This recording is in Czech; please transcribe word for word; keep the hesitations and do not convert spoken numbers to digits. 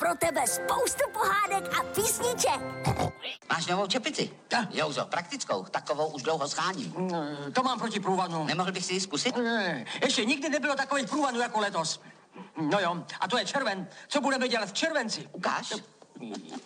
pro tebe spoustu pohádek a písniček. Máš novou čepici? Ja. Jouzo, praktickou, takovou už dlouho scháním. Mm, to mám proti průvanu. Nemohl bych si ji zkusit? Ne, ještě nikdy nebylo takových průvanů jako letos. No jo, a to je červen. Co budeme dělat v červenci? Ukáž.